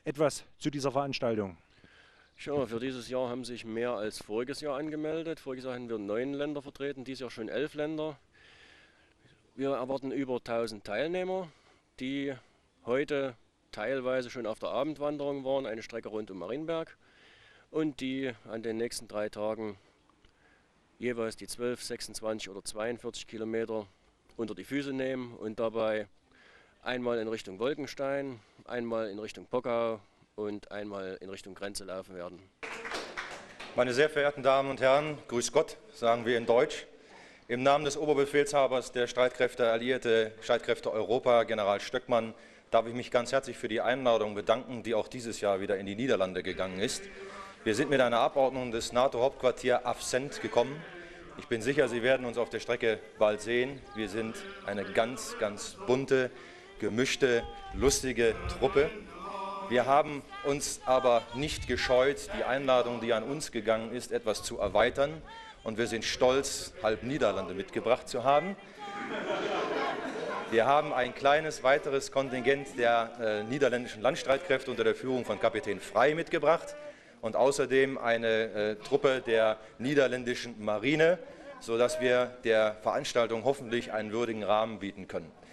etwas zu dieser Veranstaltung. Ja, für dieses Jahr haben sich mehr als voriges Jahr angemeldet. Voriges Jahr hatten wir 9 Länder vertreten, dieses Jahr schon 11 Länder. Wir erwarten über 1000 Teilnehmer, die heute teilweise schon auf der Abendwanderung waren, eine Strecke rund um Marienberg, und die an den nächsten 3 Tagen jeweils die 12, 26 oder 42 Kilometer unter die Füße nehmen und dabei einmal in Richtung Wolkenstein, einmal in Richtung Pockau und einmal in Richtung Grenze laufen werden. Meine sehr verehrten Damen und Herren, grüß Gott, sagen wir in Deutsch. Im Namen des Oberbefehlshabers der Streitkräfte Alliierte Streitkräfte Europa, General Stöckmann, darf ich mich ganz herzlich für die Einladung bedanken, die auch dieses Jahr wieder in die Niederlande gegangen ist. Wir sind mit einer Abordnung des NATO-Hauptquartier Afsent gekommen. Ich bin sicher, Sie werden uns auf der Strecke bald sehen. Wir sind eine ganz, ganz bunte, gemischte, lustige Truppe. Wir haben uns aber nicht gescheut, die Einladung, die an uns gegangen ist, etwas zu erweitern. Und wir sind stolz, halb Niederlande mitgebracht zu haben. Wir haben ein kleines weiteres Kontingent der niederländischen Landstreitkräfte unter der Führung von Kapitän Frey mitgebracht und außerdem eine Truppe der niederländischen Marine, sodass wir der Veranstaltung hoffentlich einen würdigen Rahmen bieten können.